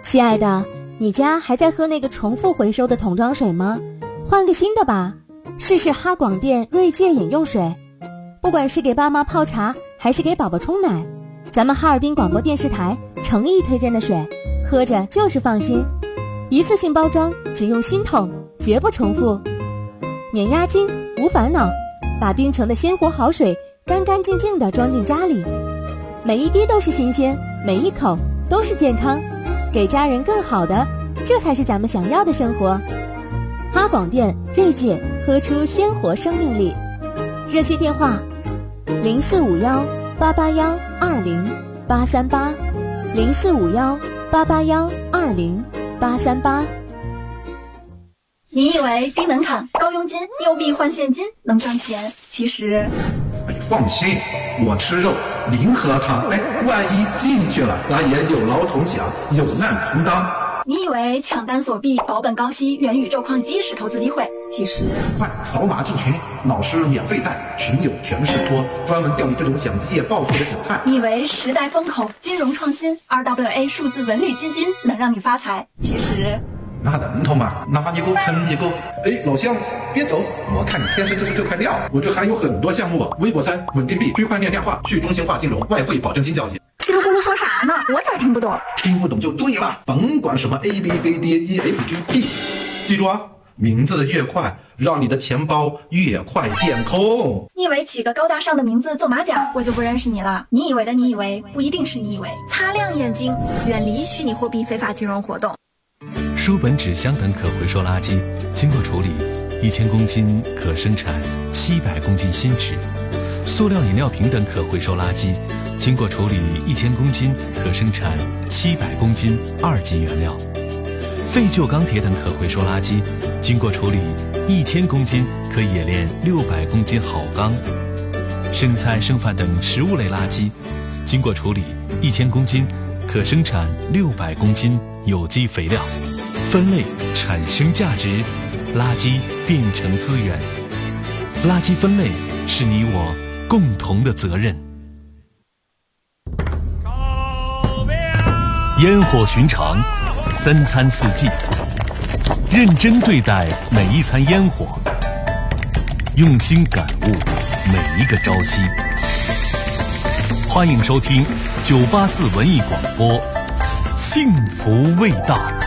亲爱的，你家还在喝那个重复回收的桶装水吗？换个新的吧，试试哈广电锐界饮用水。不管是给爸妈泡茶，还是给宝宝冲奶，咱们哈尔滨广播电视台诚意推荐的水，喝着就是放心。一次性包装，只用新桶，绝不重复，免押金，无烦恼，把冰城的鲜活好水干干净净地装进家里，每一滴都是新鲜，每一口都是健康，给家人更好的，这才是咱们想要的生活。哈广电锐界，喝出鲜活生命力。热线电话0451-881-20838，0451-881-20838。 你以为低门槛、高佣金、又币换现金能赚钱？其实， 放心，我吃肉，零喝汤。万一进去了，咱也有劳同享，有难同当。 你以为抢单锁币、保本高息、元宇宙矿机是投资机会？其实， 快扫码进群，老师免费带，群友全是托，专门钓你这种想一夜暴富的韭菜。 你以为时代风口、金融创新、RWA 数字文旅基金能让你发财？其实， 那能头吗？拿一个坑一个。老乡，别走，我看你天生就是这块料。我这还有很多项目，微博3、稳定币、区块链量化、去中心化金融、外汇保证金交易。 这个咕噜说啥呢？我咋听不懂？ 听不懂就对了，甭管什么 ABCDEFGB， 记住啊，名字越快，让你的钱包越快变空。 你以为起个高大上的名字做马甲，我就不认识你了？你以为的你以为，不一定是你以为。擦亮眼睛，远离虚拟货币非法金融活动。 书本、纸箱等可回收垃圾经过处理，1000公斤可生产700公斤新纸；塑料饮料瓶等可回收垃圾经过处理1000公斤可生产700公斤2级原料；废旧钢铁等可回收垃圾经过处理1000公斤可冶炼600公斤好钢；生菜、剩饭等食物类垃圾经过处理1000公斤可生产600公斤有机肥料。分类产生价值，垃圾变成资源。垃圾分类是你我共同的责任。烟火寻常，3餐4季，认真对待每一餐烟火，用心感悟每一个朝夕。欢迎收听984文艺广播，幸福味道。